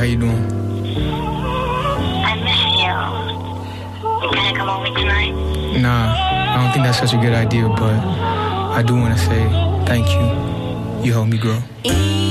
How you doing? I miss you. You gonna come over tonight? Nah, I don't think that's such a good idea, but I do want to say thank you. You helped me grow.